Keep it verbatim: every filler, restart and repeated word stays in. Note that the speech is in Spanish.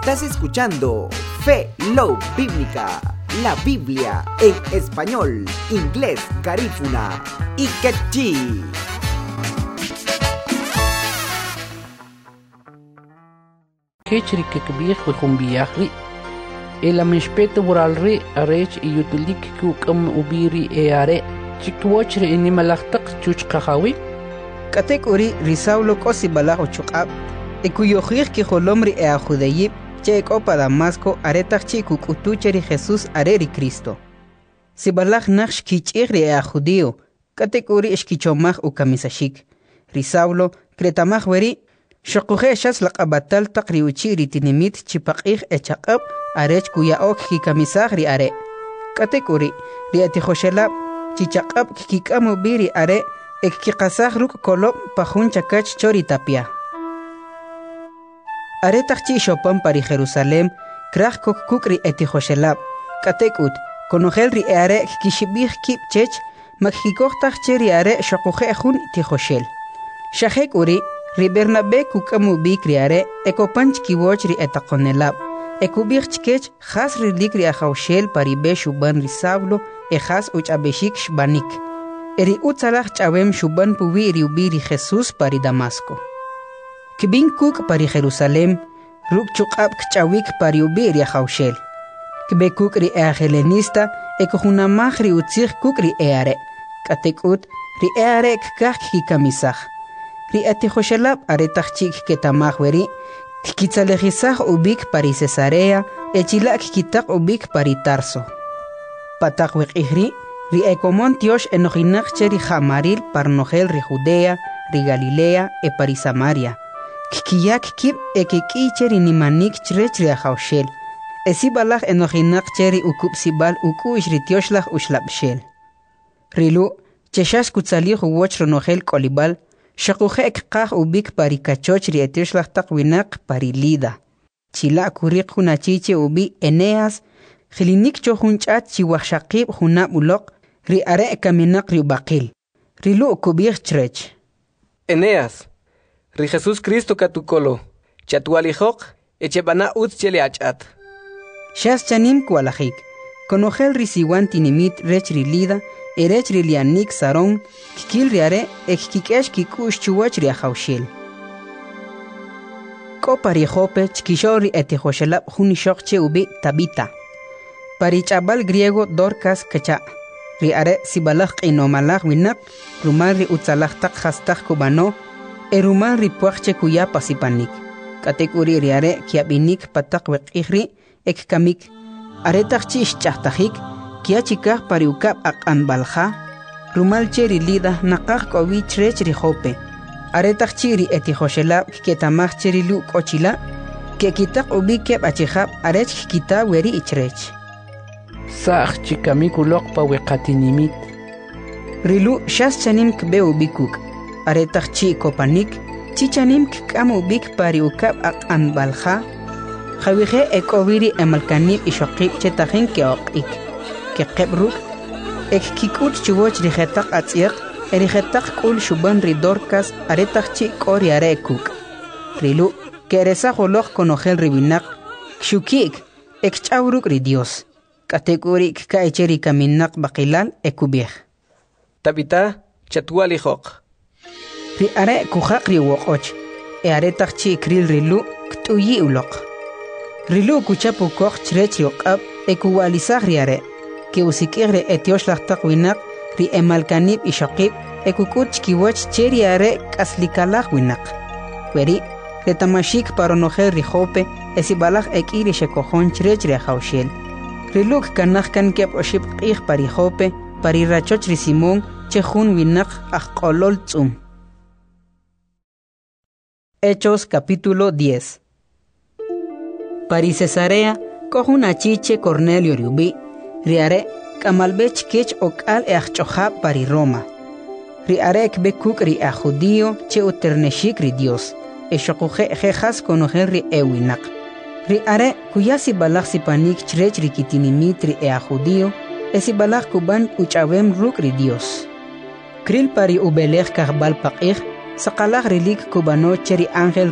Estás escuchando Fe Love Bíblica, la Biblia en español, inglés, garífuna y quechí. Kechri kekbih wihumbiyahri. El amishpete buralri arech iyutulik kukam ubiri eare. Chiktuachri inimalachtak chuchkahawi. Katek uri risaulo kosi balajo chukab. Ekuyojir ki holomri e ajudeyib. Chek opa Damasco aretach chikuk utucheri Jesús areri Cristo. Si balaj naksh kichigri e ajudio. Katek uri eshkichomaj ukamisashik. Risaulo kretamaj weri. Shokuje shas laqabatal taqri uchiri tinimit chipaqih echaqab arech kuya ok kikamisagri are. Katekuri riati joshelab chichaqab kikamu biri are ek kikasag ruk kolob pajun chakach chori tapia. Are taqchi shopan pari Jerusalem kraj kok kukri eti joshelab. Katekut konogel ri are kishibih kip chech makkikohtach cheri are shokuje jun ti joshel. Shahek uri Ri Bernabe kukamu bikri are ekopanch kiwochri etakonelab. Ekubich chkech has rilikri ajaushel paribe shuban risablo e has uchabeshik shbanik. Eri utzalach chawem shuban puwi riubiri Jesús pari Damasco. Kibin kuk pari Jerusalem, ruk chukab kchawik pari ubiri ajaushel. Kibe kukri e helenista ekohunamach ri utzich kukri eare. Katekut ri eare kkach kikamisach. Ri ati joshelab aretach chik ketamaj weri, kitzalejizaj ubik pari Cesarea, echilak kitak ubik pari Tarso. Patak wekihri, ri ekomon tiosh enojinak cheri jamaril parnogel ri Judea, ri Galilea, e pari Samaria. Kikiyak kib ekiki cheri nimanik chrech ri ajaushel. Esibalaj enojinak cheri ukup sibal uku ishri tioshlaj ushlabshel. Rilu, cheshash kutzalij uwoch ronogel kolibal, Shakuje ekqaj ubik pari kachochri etishlaj taqwinak pari Lida. Chila kurik hunachiche ubi Eneas, Jilinik chohunchat chiwashaqib hunab ulok, ri are kaminak riubaqil. Rilu kubich chrech. Eneas, ri Jesús Cristo katukolo, chatualijok, echebana utz chele achat. Shas chanim kualajik, konogel risiwan tinimit rech ri Lida, erech rilianik saron, kikil riare, ek kikesh kikush chuwach riajaushil. Ko pari jope, chkishori eti joshelab junishokche ubi tabita. Pari chabal griego dorcas kacha. Riare sibalaj inomalaj winak, rumal ri utzalaj tak hastak kubano, e rumal ri puachche kuya pasipanik. Katekuri riare kiabinik patak wek ihri, ek kamik. Aretak chish chahtajik, Kia chikaj pari ukap akan balja, rumal cheri Lida nakaj kowi chrech ri jope. Aretak chiri eti joshelab ketamaj cheri lu kochila, ke kitak ubi kep achihab arech kita weri ichrech. Saj chikamikulok pa wekatinimit. Rilu shas chanim kbe ubikuk. Aretak chi kopanik, chi chanim kikam ubik pari ukap akan balja. Jawije ekowiri emalkanib ishokib chetajin ke okik. Que kebruk, ek kikut chuwoch rijetak atziak, erijetak kul shuban ridorkas, aretak chi kori arekuk. Rilu, que eresajoloj konogel ribinak, kshukik, ek chauruk ridios. Kategorik kaecheri kaminak bakilal ekubich. Tabita, chatualijok. Ri are kujak riwokoch, e aretak chi kril rilu, ktuyi ulok. Rilu kuchapu koch chrech riokab, ekuwalizag riare. Que usikigre etioshlag taqwinak ri emalkanib ishaqib ekukut chkiwach cheri are kaslikalaj winak. Weri, retamashik paronogel ri jope esibalaj ekiri shekojon chrech ri ajaushel. Riluk kanaj kan kep oshib qih pari jope pari rachoch ri Simón chejun winak ajqolol tzum. Hechos capítulo diez. Pari Cesarea kohun achiche Cornelio riubi. Riare, kamalbech kech okal e achchohab pari Roma. Riare ekbe kuk ri a judío che uterneshik ri Dios. E shokuje jejas konojen ri ewinak. Riare, kuyasi balak si panik chrech ri kitinimit ri e a judío, e si balak kuban uchavem ruk ri Dios. Kril pari ubelech karbal pakich, sakalak rilik kubano cheri angel